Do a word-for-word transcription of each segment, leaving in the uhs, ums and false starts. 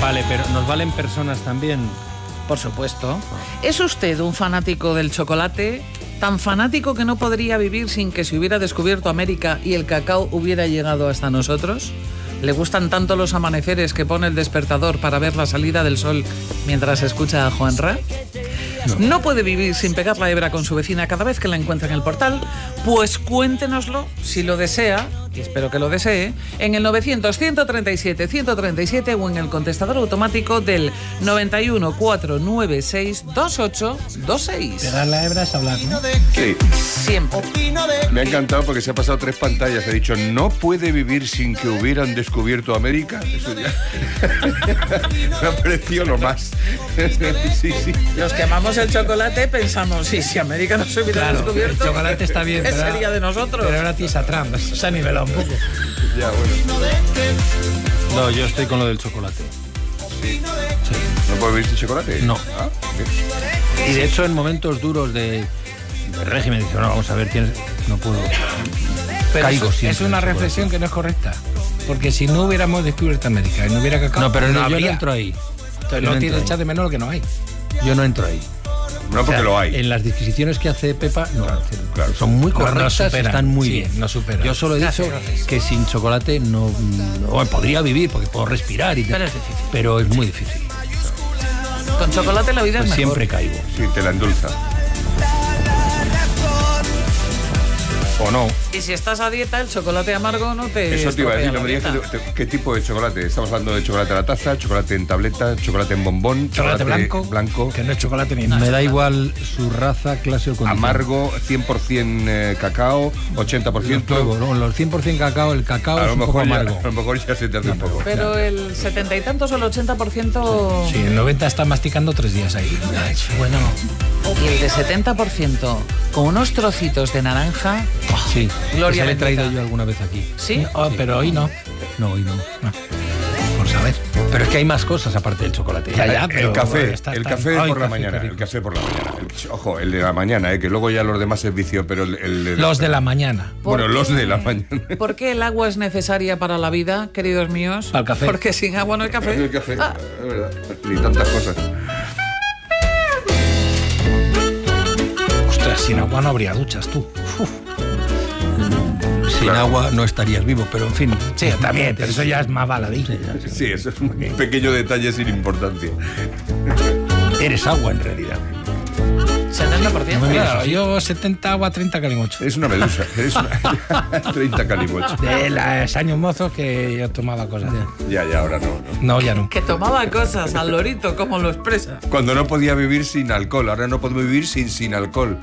Vale, pero ¿nos valen personas también? Por supuesto. ¿Es usted un fanático del chocolate? Tan fanático que no podría vivir sin que se hubiera descubierto América y el cacao hubiera llegado hasta nosotros. ¿Le gustan tanto los amaneceres que pone el despertador para ver la salida del sol mientras escucha a Juanra? No. ¿No puede vivir sin pegar la hebra con su vecina cada vez que la encuentra en el portal? Pues cuéntenoslo, si lo desea, y espero que lo desee, en el novecientos, ciento treinta y siete, ciento treinta y siete o en el contestador automático del noventa y uno, cuatrocientos noventa y seis, veintiocho veintiséis. Pegar la hebra es hablar, ¿no? Sí. Siempre. Me ha encantado porque se ha pasado tres pantallas. Ha dicho, ¿no puede vivir sin que hubieran descubierto América? Eso ya... Me ha parecido lo más. Sí, sí. Los que amamos el chocolate pensamos, sí, si América no se hubiera claro, descubierto, el chocolate está bien, ¿qué pero sería de nosotros? Pero ahora tienes a Trump, se ha nivelado un poco. Ya, bueno. No, yo estoy con lo del chocolate. Sí. Sí. ¿No puede vivir sin chocolate? No. Ah, y de hecho, en momentos duros de, de régimen, dice, no, vamos a ver, tienes... no puedo... Pero Caigo es, es una reflexión que no es correcta. Porque si no hubiéramos descubierto América y no hubiera cacao... No, pero no, yo habría. no entro ahí. Entonces Yo no no tienes entro echar de menos lo que no hay. Yo no entro ahí. No, porque o sea, lo hay. En las disquisiciones que hace Pepa, no, Claro, claro. son muy No, no correctas, superan, están muy sí, bien. no superan. Yo solo he dicho Gracias, gracias. que sin chocolate no, no bueno, podría vivir porque puedo respirar y Pero es difícil. pero es muy difícil. Con chocolate la vida Pues es mejor. siempre caigo. Sí, te la endulza. O no. Y si estás a dieta, el chocolate amargo no te Eso te iba a decir, no me estropea digas la qué, qué tipo de chocolate. Estamos hablando de chocolate a la taza, chocolate en tableta, chocolate en bombón, Chocolate, blanco, blanco, que no es chocolate ni nada. Me da igual su raza, clase o condición. amargo, cien por ciento eh, cacao, ochenta por ciento. Los, pruebo, ¿no? Los cien por ciento cacao, el cacao A es lo, un poco mejor ya, amargo. a lo mejor ya se te hace un poco. Pero el setenta y tantos o el ochenta por ciento... Sí, el noventa está masticando tres días ahí. Bueno, y el de setenta por ciento con unos trocitos de naranja... Sí, Gloria ese le he traído bendita. yo alguna vez aquí. ¿Sí? Oh, pero hoy no. No, hoy no. No. Por saber. Pero es que hay más cosas aparte del chocolate. Ya, ya, el pero café, bueno, está el tan- café Ay, por la café, mañana, qué el rico. café por la mañana. El- ojo, el de la mañana, eh, que luego ya los demás es vicio, pero el, el de Los de la mañana. Bueno, ¿Por los qué? de la mañana. ¿Por qué el agua es necesaria para la vida, queridos míos? Para el café. Porque sin agua no hay café. El café, Ah, es verdad. Ni tantas cosas. Ostras, sin agua no habría duchas, tú. Uf. Sin Claro. agua no estarías vivo, pero en fin. Sí, también, pero eso ya es más baladí. Sí, eso es un pequeño detalle sin importancia. Eres agua en realidad. setenta por ciento. No me mires Claro, así. yo setenta agua, treinta calimocho. Es una medusa. Eres una... treinta calimochos. De los años mozos que yo tomaba cosas. Ya, ya, ahora no, no. No, ya no. Que tomaba cosas al lorito, como lo expresa. Cuando no podía vivir sin alcohol, ahora no puedo vivir sin sin alcohol.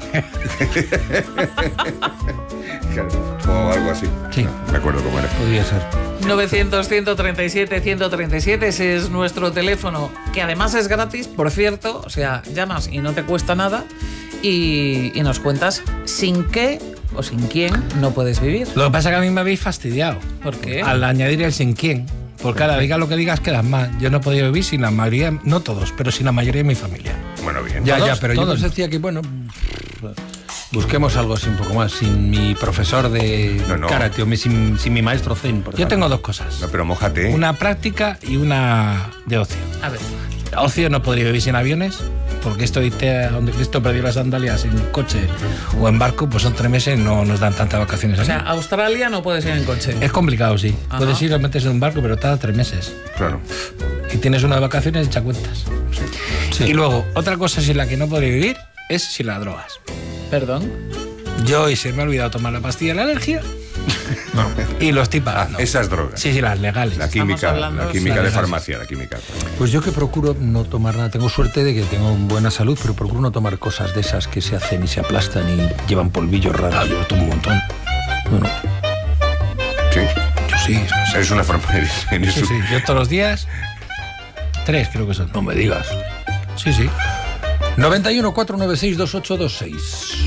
Claro, o algo así. Sí. No me acuerdo cómo era. Podría ser. novecientos, ciento treinta y siete, ciento treinta y siete, ese es nuestro teléfono, que además es gratis, por cierto, o sea, llamas y no te cuesta nada y, y nos cuentas sin qué o sin quién no puedes vivir. Lo que pasa es que a mí me habéis fastidiado. ¿Por qué? Al añadir el sin quién. Porque ahora diga lo que digas, quedas mal. Yo no he podido vivir sin la mayoría, no todos, pero sin la mayoría de mi familia. Bueno, bien. Ya, Todos, ya, pero todos. yo pues decía que, bueno, busquemos algo así un poco más, sin mi profesor de No, no. karate o mi- sin, sin mi maestro zen, por Yo ejemplo. tengo dos cosas. No, pero mójate. Una práctica y una de ocio. A ver, Ocio, no podría vivir sin aviones, porque esto de irte a donde Cristo perdió las sandalias en coche o en barco, pues son tres meses, no nos dan tantas vacaciones o aquí. sea, Australia no puedes ir en coche. Es complicado, sí. Ajá. Puedes ir a metes en un barco, pero tarda tres meses. Claro. Y tienes unas vacaciones, echa cuentas. Sí. Y luego, otra cosa sin la que no podría vivir es sin las drogas. Perdón. Yo hoy se me ha olvidado tomar la pastilla de la alergia y lo estoy pagando. Esas drogas. Sí, sí, las legales. La química, hablando la química de de esas. farmacia, la química. Pues yo que procuro no tomar nada, tengo suerte de que tengo buena salud, pero procuro no tomar cosas de esas que se hacen y se aplastan y llevan polvillos raros. Ah, yo tomo un montón. Bueno, Sí. Yo sí, no sé. Eres una farmacia. Eres Sí, un- sí. Yo todos los días, tres creo que son. no me digas. Sí, sí. noventa y uno, cuatrocientos noventa y seis, veintiocho veintiséis.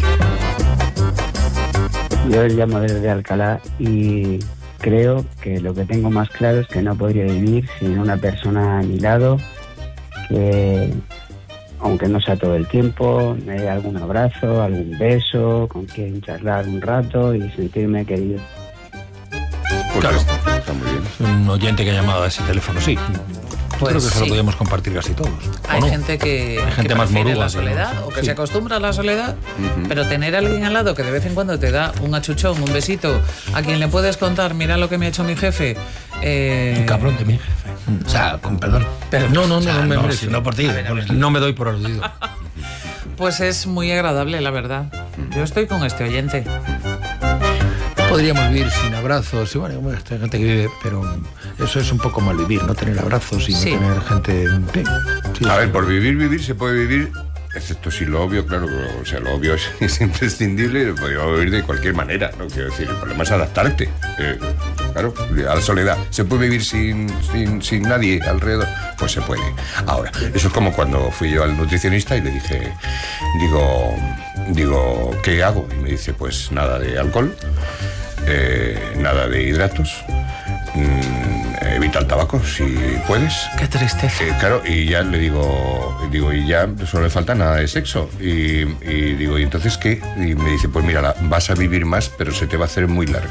Yo llamo desde Alcalá y creo que lo que tengo más claro es que no podría vivir sin una persona a mi lado que, aunque no sea todo el tiempo, me dé algún abrazo, algún beso, con quien charlar un rato y sentirme querido. Pues Claro. está, está muy bien. Un oyente que ha llamado a ese teléfono, sí. Pues creo que eso lo sí. podemos compartir casi todos. Hay ¿o no? gente que, Hay gente que más prefiere moruga, la soledad digamos. o que Sí. se acostumbra a la soledad, Ujú. pero tener a alguien al lado que de vez en cuando te da un achuchón, un besito, a quien le puedes contar, mira lo que me ha hecho mi jefe. eh, Un cabrón de mi jefe. O sea, con perdón. Pero no, no, O sea, no, no me no, merece. no por ti. por el- No me doy por aludido. Pues es muy agradable, la verdad. Yo estoy con este oyente. Podríamos vivir sin abrazos, y bueno, bueno, hay gente que vive, pero eso es un poco mal vivir, no tener abrazos y Sí. no tener gente. Sí, sí, A sí. ver, por vivir, vivir se puede vivir, excepto si lo obvio, claro, o sea, lo obvio es, es imprescindible, podemos vivir de cualquier manera, ¿no? Quiero decir, el problema es adaptarte, eh, claro, a la soledad. ¿Se puede vivir sin, sin, sin nadie alrededor? Pues se puede. Ahora, eso es como cuando fui yo al nutricionista y le dije, digo, digo, ¿qué hago? Y me dice, pues nada de alcohol, eh, nada de hidratos, mm, evita el tabaco si puedes. Qué tristeza. Eh, claro, y ya le digo, digo, y ya solo le falta nada de sexo. Y, y digo, ¿y entonces qué? Y me dice, pues mira, la- vas a vivir más, pero se te va a hacer muy larga.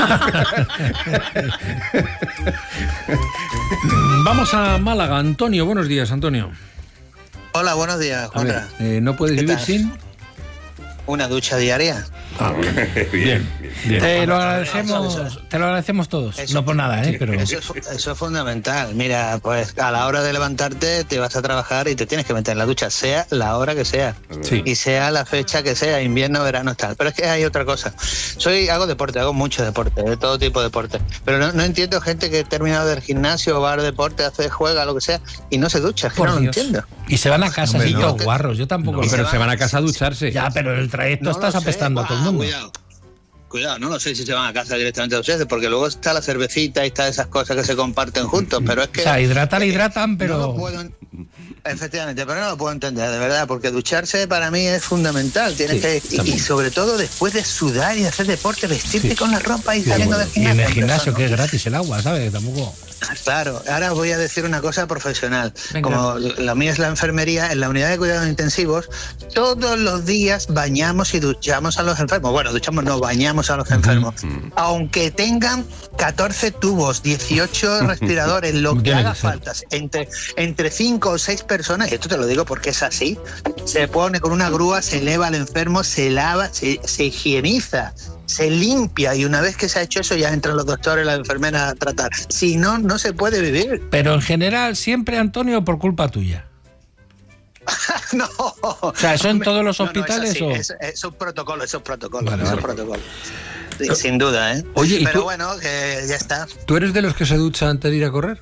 Vamos a Málaga. Antonio, buenos días, Antonio. Hola, buenos días, A ver, Juanra. eh, ¿no puedes ¿Qué vivir tal? sin? Una ducha diaria. Bien, bien. Te lo Eso- agradecemos, te lo agradecemos todos. eso- no por nada, ¿eh? Pero Eso es, eso es fundamental. Mira, pues a la hora de levantarte te vas a trabajar y te tienes que meter en la ducha, sea la hora que sea. Sí. Y sea la fecha que sea, invierno, verano, tal. Pero es que hay otra cosa. Soy, hago deporte, hago mucho deporte, de todo tipo de deporte. Pero no, no entiendo gente que ha terminado del gimnasio, va al deporte, hace, juega, lo que sea, y no se ducha. Es que Por no lo Dios. entiendo. y se van a casa Hombre, así no. todos guarros. Yo tampoco. No, pero va- se van a casa a ducharse. Ya, pero en el trayecto No estás lo sé. apestando a todo el Ah, mundo. Cuidado. Cuidado, no lo sé si se van a casa directamente a ducharse, porque luego está la cervecita y está esas cosas que se comparten juntos, pero es que... O sea, hidratar, hidratan, No pero. lo puedo en- Efectivamente, pero no lo puedo entender, de verdad, porque ducharse para mí es fundamental. Tienes Sí, que y, también. y sobre todo después de sudar y de hacer deporte, vestirte Sí. con la ropa y Sí, saliendo bueno. del Y en gimnasio. el gimnasio, Eso que no. es gratis el agua, ¿sabes? Tampoco. Claro, ahora voy a decir una cosa profesional. Venga. Como la mía es la enfermería, en la unidad de cuidados intensivos, todos los días bañamos y duchamos a los enfermos. Bueno, duchamos, no, bañamos a los enfermos. Aunque tengan catorce tubos, dieciocho respiradores, lo que Tiene haga que ser. falta, entre, entre cinco o seis personas, y esto te lo digo porque es así, se pone con una grúa, se eleva al enfermo, se lava, se, se higieniza, se limpia, y una vez que se ha hecho eso ya entran los doctores, las enfermeras a tratar. Si no, no se puede vivir. Pero en general, siempre, Antonio, por culpa tuya. No. O sea, ¿eso en todos los No, no, es hospitales así, o...? es, es un protocolo, es un protocolo, Vale, es un vale. protocolo. Sí, sin duda, ¿eh? Oye, ¿y Pero tú- bueno, que ya está. ¿Tú eres de los que se ducha antes de ir a correr?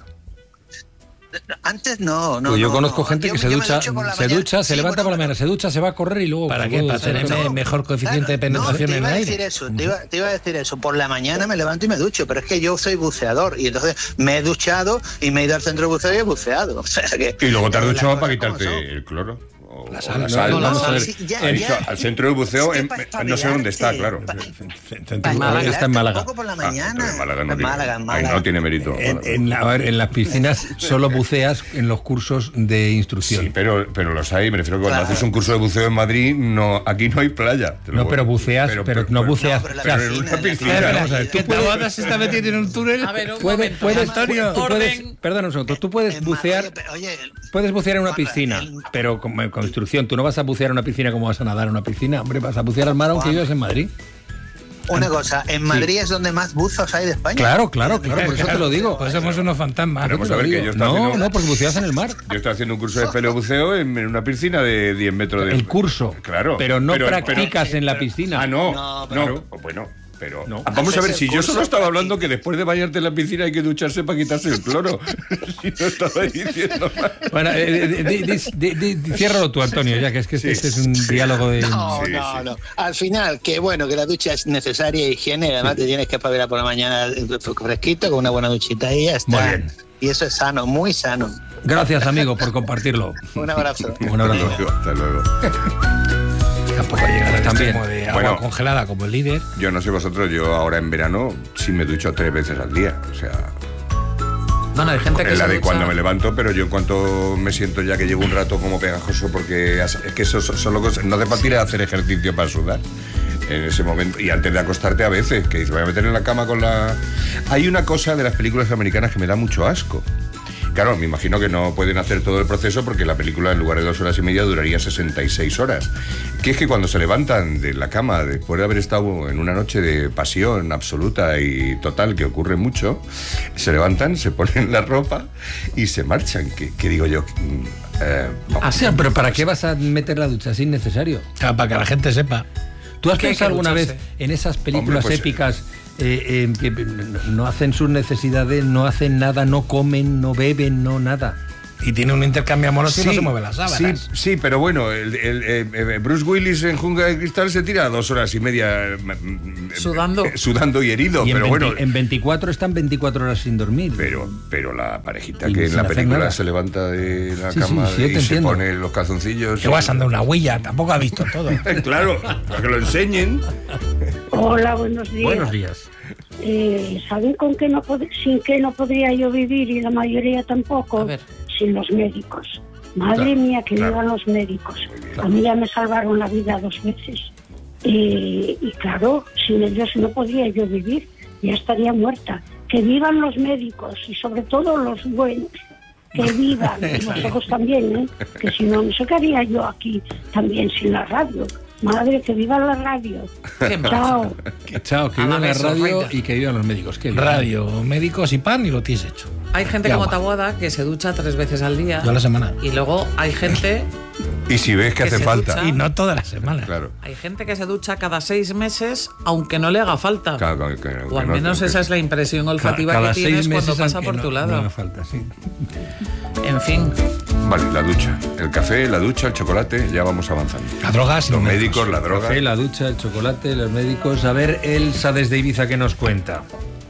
Antes no, no. Pues yo no, conozco no. gente Yo- que se yo me ducha, ducho por la se mañana. ducha, se Sí, levanta bueno, por la mañana, se ducha, se va a correr y luego. ¿Para pues, qué? luego ¿Para ducha. tener no. mejor coeficiente de Claro, penetración no, te en iba el a aire? decir eso, te iba, te iba a decir eso. Por la mañana me levanto y me ducho, pero es que yo soy buceador y entonces me he duchado y me he ido al centro de buceo y he buceado. O sea que, Y luego te has eh, duchado las para cosas como quitarte son. el cloro. O La o sal, la no, sal. no, Vamos no, a ver. sí, ya, He dicho, ya. al centro de buceo, Es en- que pa' no sé dónde está, claro. espabilarte, En pa- Málaga, está en Málaga. Un poco por la Ah, mañana. pero en Málaga no En tiene, Málaga, en ahí Málaga. no tiene mérito. En, en la- a ver, en las piscinas solo buceas en los cursos de instrucción. Sí, pero, pero los hay. Me refiero que cuando Claro. haces un curso de buceo en Madrid, no, aquí no hay playa. te lo No, voy- pero buceas, pero, no buceas. No, pero la o sea, piscina, en una la piscina. piscina. Espera, vamos a ver, espera, tú ¿que puedes- Taboada se está metiendo en un túnel? A ver, un Puedes, momento. puedes, Antonio, tú puedes, orden. perdona un segundo, tú puedes En bucear, Madrid, Oye, puedes bucear en una Juanra, piscina, el- pero con, con instrucción. Tú no vas a bucear en una piscina como vas a nadar en una piscina. Hombre, vas a bucear al mar aunque Juan. vivas en Madrid. una cosa, en Madrid es donde más buzos hay de España. Claro, claro, claro, por eso te lo digo. Pues somos unos fantasmas. Pero Por vamos eso a te ver lo que digo. yo estaba No, haciendo- no, porque buceas en el mar. Yo estoy haciendo un curso de paleobuceo en, en una piscina de diez metros de... El curso. Claro. Pero no practicas pero- en la pero- piscina. Ah, no. No, No, pero- bueno, pero... No. Vamos a ver, Haces si el yo solo curso estaba aquí. hablando que después de bañarte en la piscina hay que ducharse para quitarse el cloro. Si no estaba diciendo más. Bueno, eh, di- di- di- di- di- ciérralo tú, Antonio, ya que es que este, este es un diálogo de... No, Sí, no, sí. no. Al final, que bueno, que la ducha es necesaria, higiene, y además te tienes que espabilar por la mañana fresquito, con una buena duchita y ya está. Muy bien. Y eso es sano, muy sano. Gracias, amigo, por compartirlo. Un abrazo. Un abrazo. Hasta luego. Tampoco llega al También. extremo de agua Bueno. congelada como el líder. Yo no sé vosotros, yo ahora en verano sí me ducho tres veces al día. O sea, Bueno, hay gente que es la se de ducha- cuando me levanto, pero yo en cuanto me siento ya que llevo un rato como pegajoso, porque es que eso son solo cosas, no hace falta ir a hacer ejercicio para sudar en ese momento. Y antes de acostarte a veces, que dices, voy a meter en la cama con la... Hay una cosa de las películas americanas que me da mucho asco. Claro, me imagino que no pueden hacer todo el proceso porque la película en lugar de dos horas y media duraría sesenta y seis horas. Que es que cuando se levantan de la cama después de haber estado en una noche de pasión absoluta y total, que ocurre mucho, se levantan, se ponen la ropa y se marchan. Que, que digo yo... Eh, ah, sí, pero ¿para qué vas a meter la ducha? Es innecesario. Claro, para que la gente sepa. ¿Tú has pensado alguna vez en esas películas Hombre, pues, épicas eh, eh, que no hacen sus necesidades, no hacen nada, no comen, no beben, no nada? Y tiene un intercambio amoroso sí, y no se mueve las sábanas. Sí, sí, pero bueno, el, el, el, Bruce Willis en Jungla de Cristal se tira dos horas y media sudando, eh, sudando y herido. Y pero en veinte, bueno, en veinticuatro están veinticuatro horas sin dormir. Pero, pero la parejita y que en la película nada. se levanta de la sí, cama sí, sí, y se pone los calzoncillos. Que vas a andar una huella, tampoco ha visto todo. Claro, para que lo enseñen. Hola, buenos días. Buenos días. Eh, ¿Saben con qué no pod- sin qué no podría yo vivir y la mayoría tampoco? A ver. Sin los médicos. Madre claro, mía, que claro. vivan los médicos. Claro. A mí ya me salvaron la vida dos veces. Eh, y claro, sin ellos no podría yo vivir. Ya estaría muerta. Que vivan los médicos y sobre todo los buenos. Que vivan. Y vosotros también, ¿eh? Que si no, no sé qué haría yo aquí también sin la radio. Madre, que viva la radio. Chao. Que, chao, que viva la radio y que vivan los médicos. ¿Qué radio, médicos y pan y lo tienes hecho. Hay gente y como agua. Taboada que se ducha tres veces al día. Yo a la semana. Y luego hay gente... Y si ves que, que hace falta. Ducha, y no todas las semanas. Claro. Hay gente que se ducha cada seis meses, aunque no le haga falta. Claro, que, que, o al que menos no, esa que... es la impresión olfativa cada, cada que tienes meses cuando pasa por no, tu lado. No haga falta, sí. En fin. Vale, la ducha. El café, la ducha, el chocolate, ya vamos avanzando. La droga, los médicos, la droga. El café, la ducha, el chocolate, los médicos. A ver, Elsa desde Ibiza, ¿qué nos cuenta?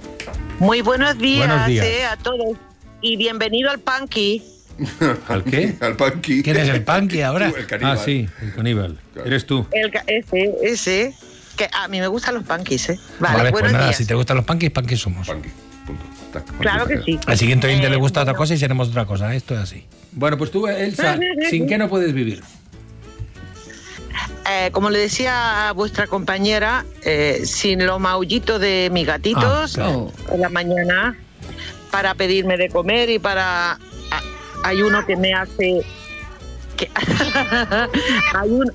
Muy buenos días, buenos días. Eh, a todos. Y bienvenido al Punky. ¿Al qué? Al Punky. ¿Quién es el Punky ahora? Tú, el caníbal. Ah, sí, el caníbal. Claro. Eres tú. El, ese, ese. Que a mí me gustan los Punkies, ¿eh? Vale, vale, buenos pues nada, días. si te gustan los Punkies, Punkies somos. Punky, punto. Tac, claro que sí. Al siguiente oyente eh, le gusta bueno. otra cosa y seremos otra cosa. Esto es así. Bueno, pues tú, Elsa, ¿sin qué no puedes vivir? Eh, como le decía a vuestra compañera, eh, sin los maullitos de mis gatitos Ah, claro. en la mañana para pedirme de comer y para... Hay uno que me hace... Que... hay uno...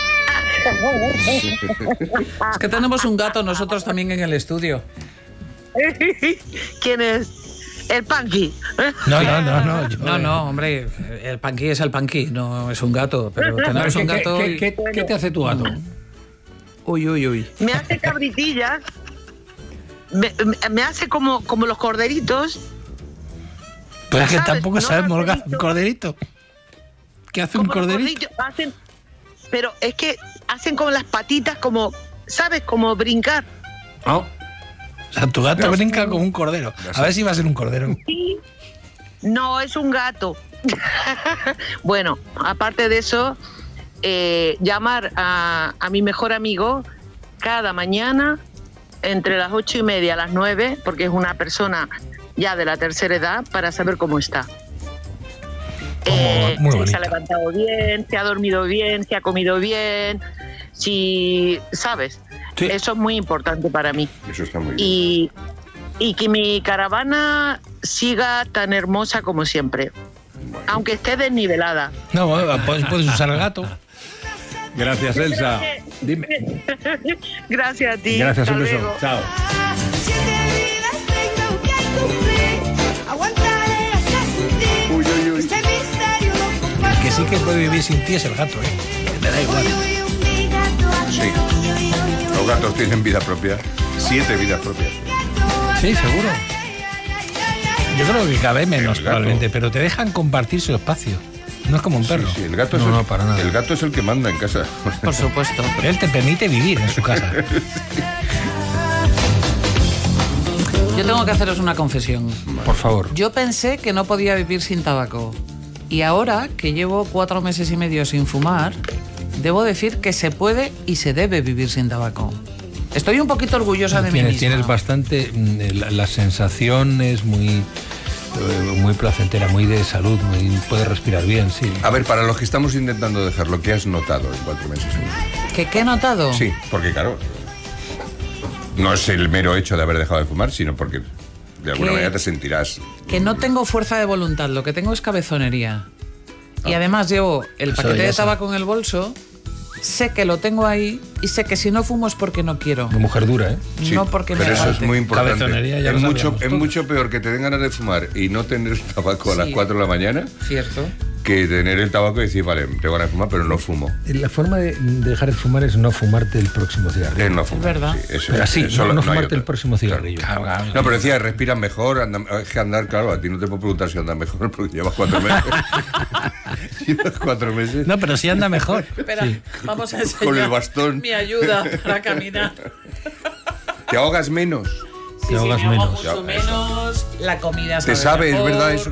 Es que tenemos un gato nosotros también en el estudio. ¿Quién es? El Punky. No, no, no, no. Yo, No, no, hombre, el Punky es el Punky, no es un gato. Pero tenemos ¿Qué, un gato... ¿qué, y- qué, qué, qué te hace tu gato? Uy, uy, uy. Me hace cabritillas. Me, me- me hace como, como los corderitos. Pero es que ¿sabes? tampoco No sabemos lo has lo que hace un visto. corderito. ¿Qué hace un Como los corderito? corderillos, hacen, pero es que hacen como las patitas, como, ¿sabes? Como brincar. Oh. O sea, tu gato Ya. brinca como un cordero. A ver si va a ser un cordero. Sí. No, es un gato. Bueno, aparte de eso, eh, llamar a, a mi mejor amigo cada mañana entre las ocho y media a las nueve, porque es una persona ya de la tercera edad, para saber cómo está. Eh, muy si se bonito. ha levantado bien, si ha dormido bien, si ha comido bien, si, ¿sabes? Sí. Eso es muy importante para mí. Eso está muy bien. Y, y que mi caravana siga tan hermosa como siempre, aunque esté desnivelada. No, bueno, puedes, puedes usar el gato. Gracias, Elsa. Dime. Gracias a ti. Gracias, hasta un beso. luego. Chao. Uy, uy, uy. El que sí que puede vivir sin ti es el gato, ¿eh? Me da igual. Sí. Los gatos tienen vida propia. Siete vidas propias. Sí, seguro. Yo creo que cabe menos El gato. probablemente, pero te dejan compartir su espacio. No es como un perro. Sí, sí, el gato No, es el, no, para nada. el gato es el que manda en casa. Por supuesto. Él te permite vivir en su casa. Yo tengo que haceros una confesión. Por favor. Yo pensé que no podía vivir sin tabaco. Y ahora, que llevo cuatro meses y medio sin fumar, debo decir que se puede y se debe vivir sin tabaco. Estoy un poquito orgullosa de mí Tienes, misma. tienes bastante... mm, La, la sensación es muy, eh, muy placentera, muy de salud, muy, puedes respirar bien, sí. A ver, para los que estamos intentando dejarlo, ¿qué has notado en cuatro meses? ¿Qué, qué he notado? Sí, porque claro, no es el mero hecho de haber dejado de fumar, sino porque de alguna que, manera te sentirás... Que no tengo fuerza de voluntad, lo que tengo es cabezonería. Ah. Y además llevo el Eso paquete ya de sé. tabaco en el bolso, sé que lo tengo ahí y sé que si no fumo es porque no quiero. Una mujer dura, ¿eh? Sí, no porque pero me eso falte. es muy importante. Cabezonería ya Es lo mucho, sabíamos. es mucho peor que te den ganas de fumar y no tener tabaco a las Sí. cuatro de la mañana Cierto. que tener el tabaco y decir, vale, tengo ganas de fumar, pero no fumo. La forma de dejar de fumar es no fumarte el próximo cigarrillo. Es no fumar. Es verdad. Sí, eso, Pero así, eso no, lo- no hay fumarte otra. el próximo cigarrillo. Claro, claro. No, pero decía, respiras mejor, anda, es que andar, claro, a ti no te puedo preguntar si andas mejor porque llevas cuatro meses. Llevas cuatro meses. No, pero sí anda mejor. Espera, Sí. vamos a enseñar Con el bastón. mi ayuda para caminar. Te ahogas menos. Sí, sí, ahogas me ahogo menos. mucho Ya, eso. menos. La comida Te sabe, es mejor. verdad eso.